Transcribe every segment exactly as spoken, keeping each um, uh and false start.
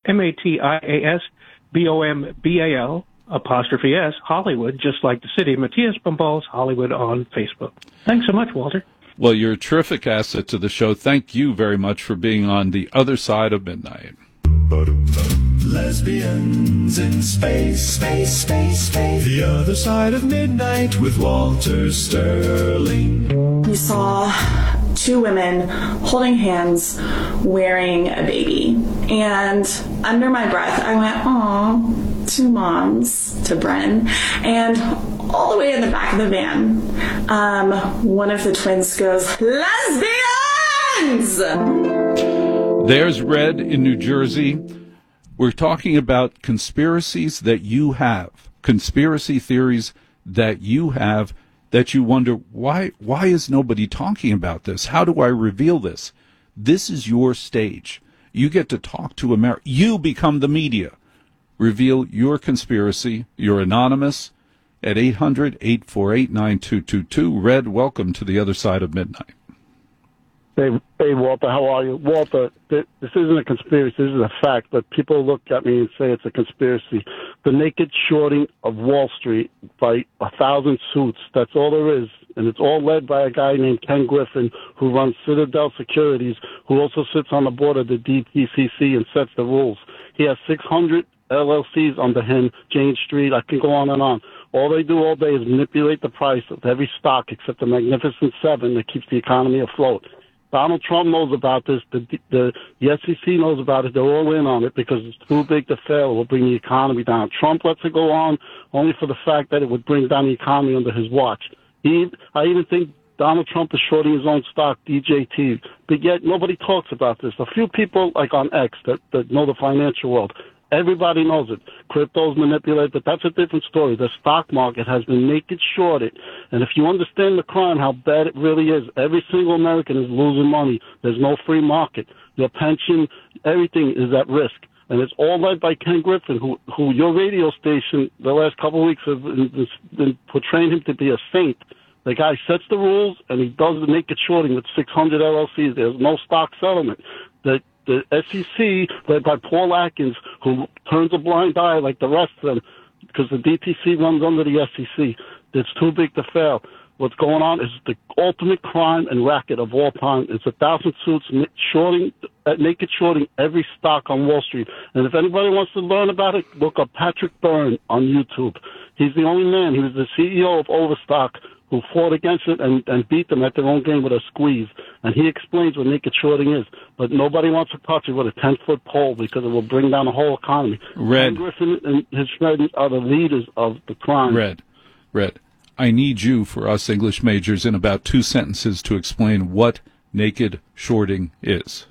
M A T I A S B O M B A L apostrophe S, Hollywood, just like the city. Matthias Bombals, Hollywood on Facebook. Thanks so much, Walter. Well, you're a terrific asset to the show. Thank you very much for being on The Other Side of Midnight. Lesbians in space, space, space, space. The Other Side of Midnight with Walter Sterling. We saw two women holding hands wearing a baby. And under my breath, I went, aw, two moms to Bren. And all the way in the back of the van, um, one of the twins goes, lesbians! There's Red in New Jersey. We're talking about conspiracies that you have, conspiracy theories that you have, that you wonder, why why is nobody talking about this? How do I reveal this? This is your stage. You get to talk to America. You become the media. Reveal your conspiracy. You're anonymous at eight hundred, eight four eight, nine two two two. Red, welcome to The Other Side of Midnight. Hey, hey, Walter, how are you? Walter, th- this isn't a conspiracy, this is a fact, but people look at me and say it's a conspiracy. The naked shorting of Wall Street by a thousand suits, that's all there is. And it's all led by a guy named Ken Griffin, who runs Citadel Securities, who also sits on the board of the D T C C and sets the rules. He has six hundred L L Cs under him, Jane Street, I can go on and on. All they do all day is manipulate the price of every stock except the Magnificent Seven that keeps the economy afloat. Donald Trump knows about this. The, the the S E C knows about it. They're all in on it because it's too big to fail. It will bring the economy down. Trump lets it go on only for the fact that it would bring down the economy under his watch. He, I even think Donald Trump is shorting his own stock, D J T. But yet nobody talks about this. A few people like on X that, that know the financial world. Everybody knows it. Crypto's manipulated, but that's a different story. The stock market has been naked shorted. And if you understand the crime, how bad it really is, every single American is losing money. There's no free market. Your pension, everything is at risk. And it's all led by Ken Griffin, who, who your radio station the last couple of weeks have been, been portraying him to be a saint. The guy sets the rules, and he does the naked shorting with six hundred L L Cs. There's no stock settlement. The The S E C, led by Paul Atkins, who turns a blind eye like the rest of them, because the D T C runs under the S E C. It's too big to fail. What's going on is the ultimate crime and racket of all time. It's a thousand suits shorting, naked shorting every stock on Wall Street. And if anybody wants to learn about it, look up Patrick Byrne on YouTube. He's the only man. He was the C E O of Overstock, who fought against it and, and beat them at their own game with a squeeze. And he explains what naked shorting is. But nobody wants to touch it with a ten-foot pole because it will bring down the whole economy. Red. Ken Griffin and his friends are the leaders of the crime. Red. Red. I need you, for us English majors, in about two sentences to explain what naked shorting is.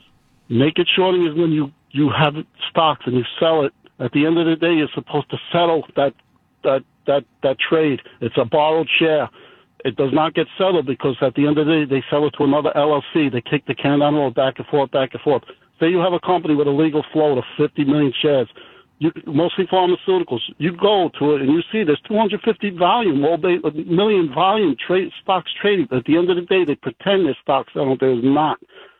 Naked shorting is when you, you have stocks and you sell it. At the end of the day, you're supposed to settle that that that that trade. It's a borrowed share. It does not get settled because at the end of the day, they sell it to another L L C. They kick the can down the road, back and forth, back and forth. Say you have a company with a legal float of fifty million shares, you, mostly pharmaceuticals. You go to it and you see there's two hundred fifty volume, all day, a million volume trade, stocks trading. At the end of the day, they pretend there's stocks selling. There's not.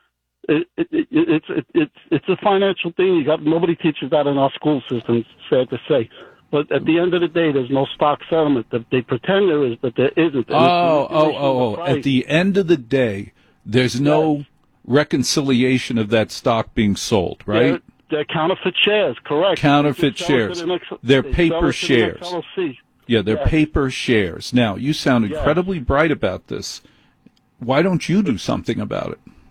It, it, it, it's it, it's it's a financial thing. You got nobody teaches that in our school system. Sad to say. But at the end of the day, there's no stock settlement. They pretend there is, but there isn't. Oh, oh, oh, oh. At the end of the day, there's no yes. reconciliation of that stock being sold, right? They're, they're counterfeit shares, correct. Counterfeit shares. The next, they're they paper shares. The yeah, they're yes. paper shares. Now, you sound incredibly yes. bright about this. Why don't you do something about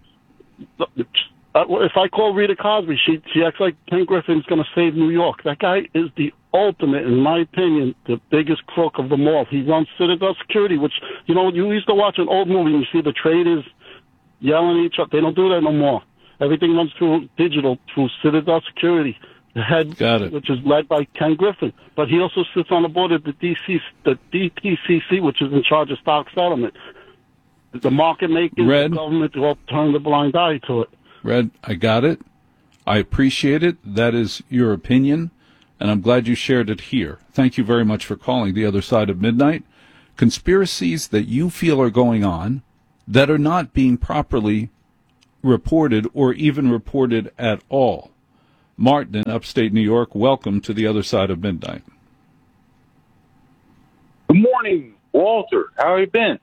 it? Uh, if I call Rita Cosby, she she acts like Ken Griffin's going to save New York. That guy is the ultimate, in my opinion, the biggest crook of them all. He runs Citadel Security, which, you know, you used to watch an old movie and you see the traders yelling at each other. They don't do that no more. Everything runs through digital, through Citadel Security, the head, Got it. which is led by Ken Griffin. But he also sits on the board of the D C, the D T C C, which is in charge of stock settlement. The market makers, Red. the government will turn the blind eye to it. Red, I got it. I appreciate it. That is your opinion, and I'm glad you shared it here. Thank you very much for calling The Other Side of Midnight. Conspiracies that you feel are going on that are not being properly reported or even reported at all. Martin in upstate New York, welcome to the other side of midnight. Good morning, Walter. How have you been?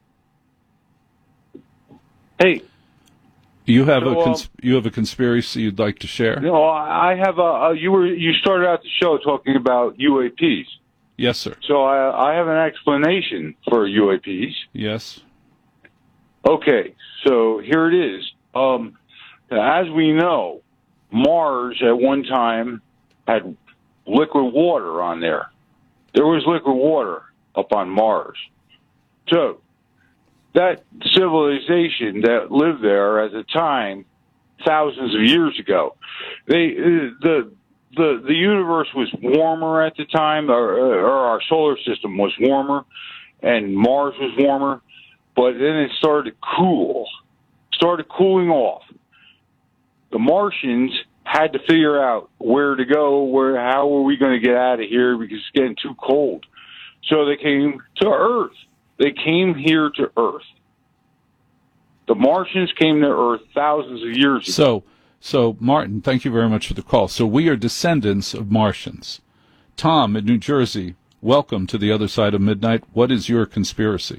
Hey. You have so, a cons- um, you have a conspiracy you'd like to share? No, I have a, a. You were you started out the show talking about U A Ps. Yes, sir. So I, I have an explanation for U A Ps. Yes. Okay, so here it is. Um, as we know, Mars at one time had liquid water on there. There was liquid water up on Mars. So that civilization that lived there at the time, thousands of years ago, they the the the universe was warmer at the time, or, or our solar system was warmer, and Mars was warmer. But then it started to cool, started cooling off. The Martians had to figure out where to go, where how are we going to get out of here because it's getting too cold. So they came to Earth. They came here to Earth. The Martians came to Earth thousands of years ago. So, so Martin, thank you very much for the call. So we are descendants of Martians. Tom in New Jersey, welcome to the other side of midnight. What is your conspiracy?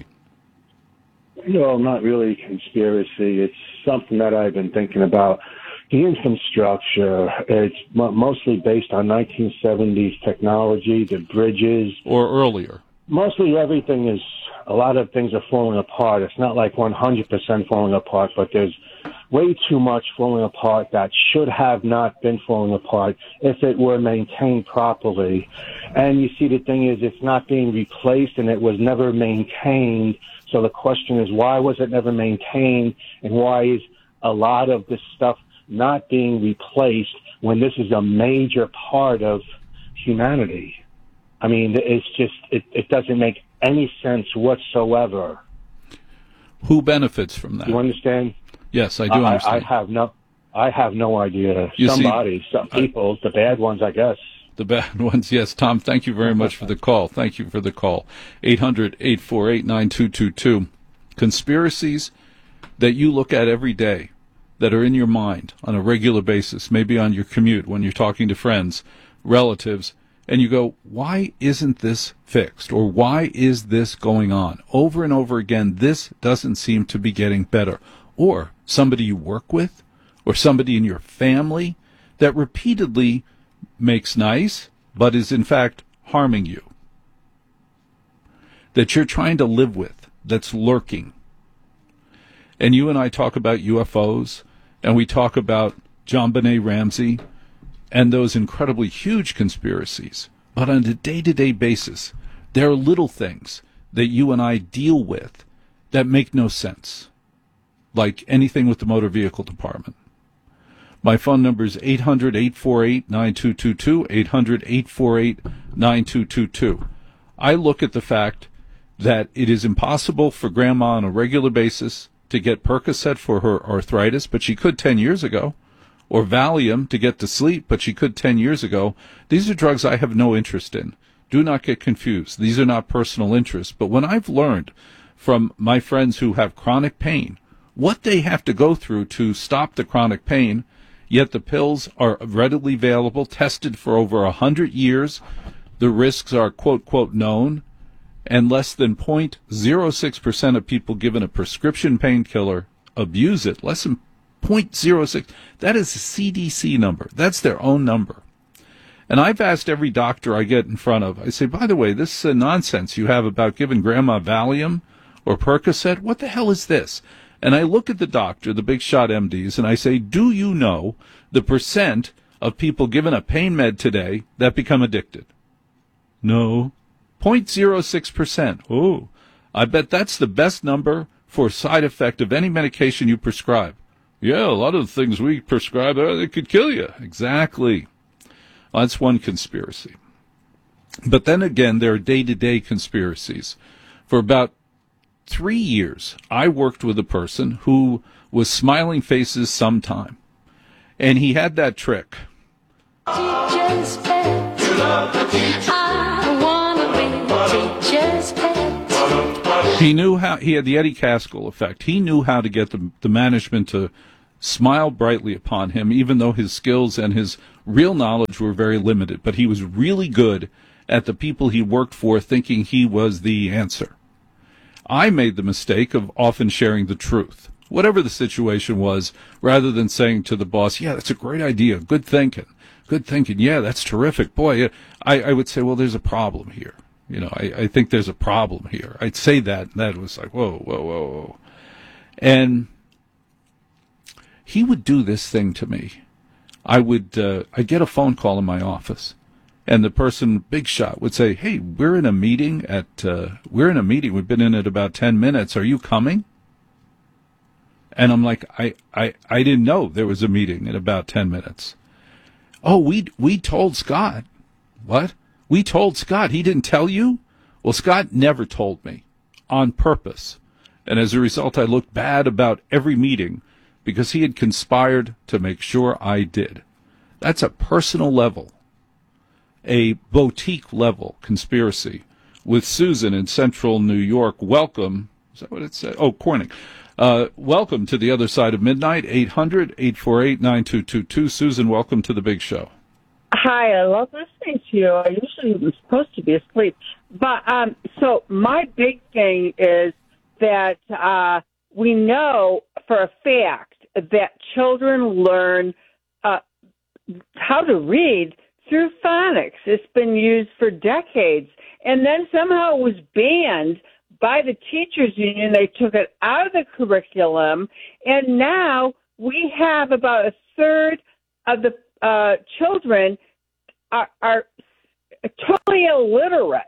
No, not really a conspiracy. It's something that I've been thinking about. The infrastructure, it's mostly based on nineteen seventies technology, the bridges. Or earlier. Mostly everything is, a lot of things are falling apart. It's not like one hundred percent falling apart, but there's way too much falling apart that should have not been falling apart if it were maintained properly. And you see, the thing is, it's not being replaced and it was never maintained. So the question is, why was it never maintained, and why is a lot of this stuff not being replaced when this is a major part of humanity? I mean, it's just, it, it doesn't make any sense whatsoever. Who benefits from that? You understand? Yes, I do I, understand. I have no, I have no idea. You Somebody, see, some people, I, the bad ones, I guess. The bad ones, yes. Tom, thank you very much for the call. Thank you for the call. eight hundred, eight four eight, nine two two two. Conspiracies that you look at every day, that are in your mind on a regular basis, maybe on your commute when you're talking to friends, relatives, and you go, why isn't this fixed? Or why is this going on? Over and over again, this doesn't seem to be getting better. Or somebody you work with, or somebody in your family that repeatedly makes nice, but is in fact harming you, that you're trying to live with, that's lurking. And you and I talk about U F Os, and we talk about JonBenet Ramsey, and those incredibly huge conspiracies. But on a day-to-day basis, there are little things that you and I deal with that make no sense, like anything with the motor vehicle department. My phone number is eight hundred, eight four eight, nine two two two, eight hundred, eight four eight, nine two two two. I look at the fact that it is impossible for Grandma on a regular basis to get Percocet for her arthritis, but she could ten years ago, or Valium to get to sleep, but she could ten years ago. These are drugs I have no interest in. Do not get confused. These are not personal interests. But when I've learned from my friends who have chronic pain what they have to go through to stop the chronic pain, yet the pills are readily available, tested for over a hundred years, the risks are quote, quote, known, and less than zero point zero six percent of people given a prescription painkiller abuse it. Less than zero point zero six. That is a C D C number. That's their own number. And I've asked every doctor I get in front of, I say, by the way, this uh, nonsense you have about giving Grandma Valium or Percocet, what the hell is this? And I look at the doctor, the big shot M Ds, and I say, do you know the percent of people given a pain med today that become addicted? No. zero point zero six percent. Oh, I bet that's the best number for side effect of any medication you prescribe. Yeah, a lot of the things we prescribe, uh, they could kill you. Exactly. Well, that's one conspiracy. But then again, there are day-to-day conspiracies. For about three years, I worked with a person who was smiling faces sometime. And he had that trick. Teacher's pet. You love the teacher. I want to be the teacher's pet. He knew how, he had the Eddie Caskell effect. He knew how to get the, the management to smile brightly upon him, even though his skills and his real knowledge were very limited, but he was really good at the people he worked for, thinking he was the answer. I made the mistake of often sharing the truth, whatever the situation was, rather than saying to the boss, yeah, that's a great idea, good thinking, good thinking, yeah, that's terrific. Boy, I, I would say, well, there's a problem here. You know, I, I think there's a problem here. I'd say that, and that was like, whoa, whoa, whoa, whoa. And he would do this thing to me. I would, uh, I'd get a phone call in my office, and the person, big shot, would say, hey, we're in a meeting at, uh, we're in a meeting. We've been in it about ten minutes. Are you coming? And I'm like, I, I, I didn't know there was a meeting in about ten minutes. Oh, we, we told Scott. What? We told Scott. He didn't tell you? Well, Scott never told me on purpose. And as a result, I looked bad about every meeting because he had conspired to make sure I did. That's a personal level, a boutique level conspiracy with Susan in central New York. Welcome. Is that what it said? Oh, Corning. Uh, welcome to the other side of midnight, eight hundred, eight four eight, nine two two two. Susan, welcome to the big show. Hi, I love listening to you. I usually am supposed to be asleep. But, um, so my big thing is that, uh, we know for a fact that children learn, uh, how to read through phonics. It's been used for decades. And then somehow it was banned by the teachers union. They took it out of the curriculum, and now we have about a third of the uh, children are, are totally illiterate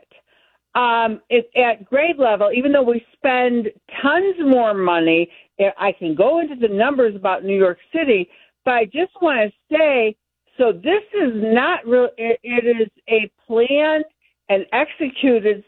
um, it, at grade level, even though we spend tons more money. I can go into the numbers about New York City, but I just want to say, so this is not real. It, it is a planned and executed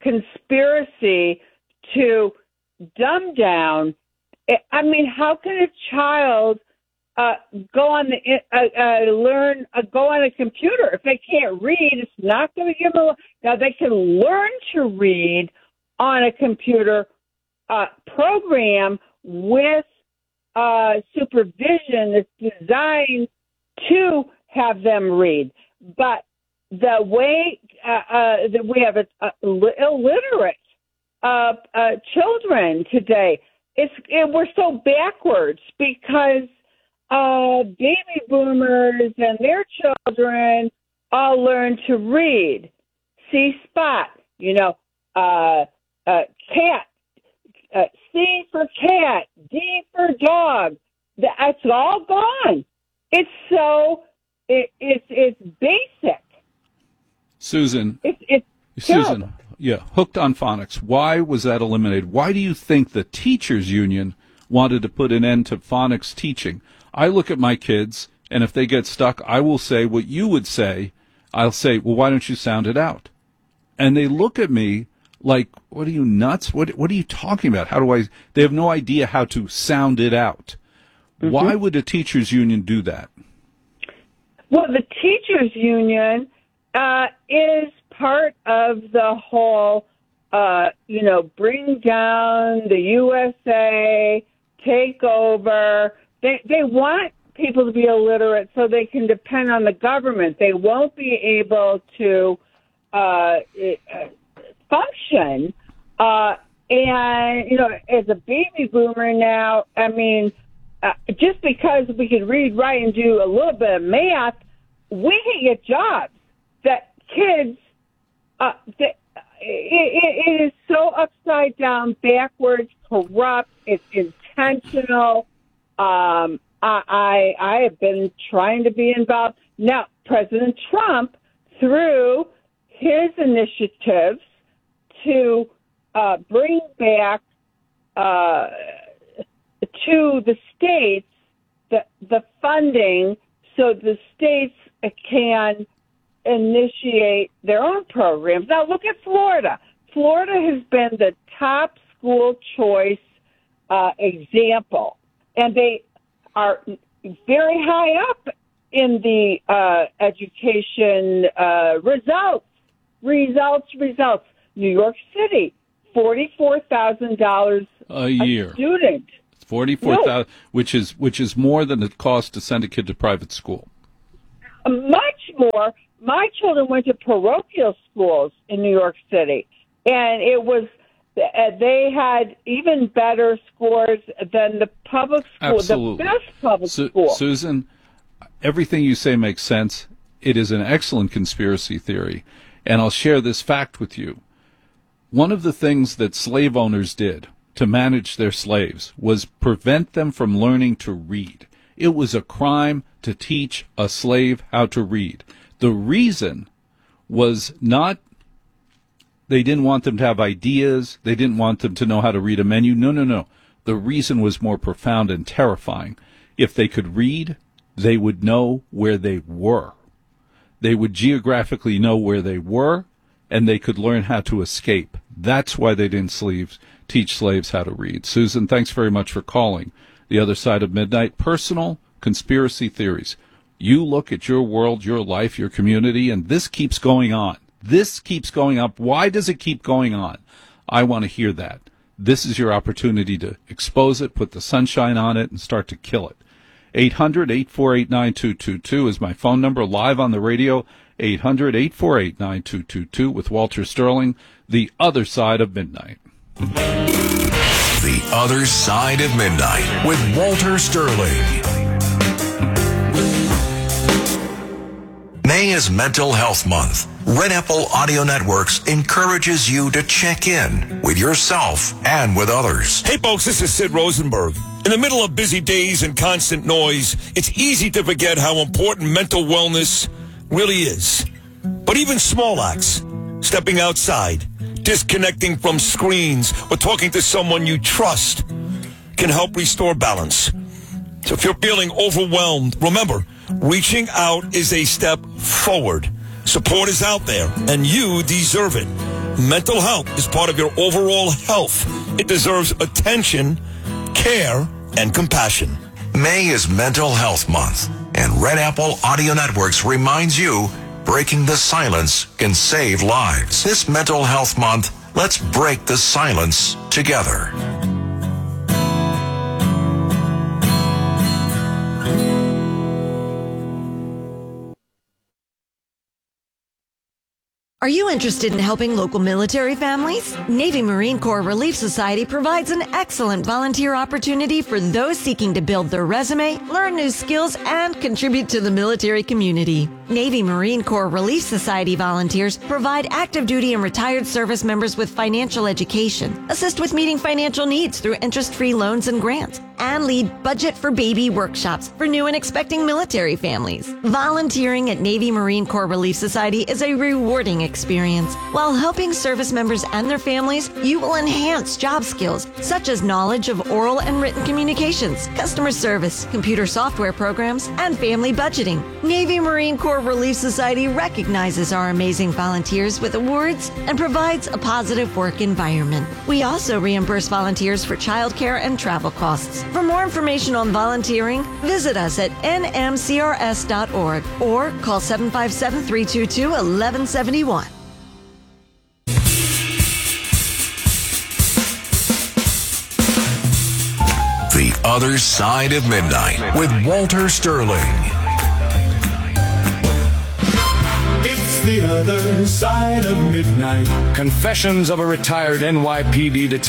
conspiracy to dumb down. I mean, how can a child uh, go on the uh, uh, learn uh, go on a computer if they can't read? It's not going to give them. Now they can learn to read on a computer uh, program with uh, supervision that's designed to have them read, but the way uh, uh, that we have a, a illiterate uh, uh, children today, it's it, we're so backwards because uh, baby boomers and their children all learn to read. See spot, you know, uh, uh, cat, uh, C for cat, D for dog. That's all gone. It's so it, it's it's basic. Susan, it, it's Susan, terrible. Yeah, hooked on phonics. Why was that eliminated? Why do you think the teachers union wanted to put an end to phonics teaching? I look at my kids, and if they get stuck, I will say what you would say. I'll say, well, why don't you sound it out? And they look at me like, what are you, nuts? What What are you talking about? How do I? They have no idea how to sound it out. Mm-hmm. Why would a teachers union do that? Well, the teachers union uh, is part of the whole, uh, you know, bring down the U S A, take over. They they want people to be illiterate so they can depend on the government. They won't be able to uh, function. Uh, and, you know, as a baby boomer now, I mean, uh, just because we can read, write, and do a little bit of math, we can get jobs that kids, uh, that, it, it is so upside down, backwards, corrupt, it's intentional. Um, I, I I have been trying to be involved. Now, President Trump, through his initiatives to uh, bring back uh, to the states the, the funding so the states can initiate their own programs. Now, look at Florida. Florida has been the top school choice uh, example, and they are very high up in the uh, education uh, results, results, results. New York City, forty-four thousand dollars a year a student. Forty-four thousand, no. which is which is more than it costs to send a kid to private school. Much more. My children went to parochial schools in New York City, and it was uh, they had even better scores than the public school, Absolutely. the best public Su- school. Susan, everything you say makes sense. It is an excellent conspiracy theory, and I'll share this fact with you. One of the things that slave owners did to manage their slaves was prevent them from learning to read. It was a crime to teach a slave how to read. The reason was not they didn't want them to have ideas, they didn't want them to know how to read a menu. No, no, no. The reason was more profound and terrifying. If they could read, they would know where they were. They would geographically know where they were, and they could learn how to escape. That's why they didn't slaves, teach slaves how to read. Susan, thanks very much for calling The Other Side of Midnight. Personal conspiracy theories. You look at your world, your life, your community, and this keeps going on. This keeps going up. Why does it keep going on? I want to hear that. This is your opportunity to expose it, put the sunshine on it, and start to kill it. eight hundred, eight four eight, nine two two two is my phone number, live on the radio. eight hundred, eight four eight, nine two two two with Walter Sterling, The Other Side of Midnight. The Other Side of Midnight with Walter Sterling. May is Mental Health Month. Red Apple Audio Networks encourages you to check in with yourself and with others. Hey folks, this is Sid Rosenberg. In the middle of busy days and constant noise, it's easy to forget how important mental wellness really is. But even small acts, stepping outside, disconnecting from screens, or talking to someone you trust can help restore balance. So if you're feeling overwhelmed, remember, reaching out is a step forward. Support is out there, and you deserve it. Mental health is part of your overall health. It deserves attention, care, and compassion. May is Mental Health Month, and Red Apple Audio Networks reminds you breaking the silence can save lives. This Mental Health Month, let's break the silence together. Are you interested in helping local military families? Navy Marine Corps Relief Society provides an excellent volunteer opportunity for those seeking to build their resume, learn new skills, and contribute to the military community. Navy Marine Corps Relief Society volunteers provide active duty and retired service members with financial education, assist with meeting financial needs through interest-free loans and grants, and lead Budget for Baby workshops for new and expecting military families. Volunteering at Navy Marine Corps Relief Society is a rewarding experience. While helping service members and their families, you will enhance job skills such as knowledge of oral and written communications, customer service, computer software programs, and family budgeting. Navy Marine Corps Relief Society recognizes our amazing volunteers with awards and provides a positive work environment. We also reimburse volunteers for childcare and travel costs. For more information on volunteering, visit us at N M C R S dot org or call seven five seven, three two two, one one seven one. The Other Side of Midnight with Walter Sterling. It's the other side of midnight. Confessions of a retired N Y P D detective.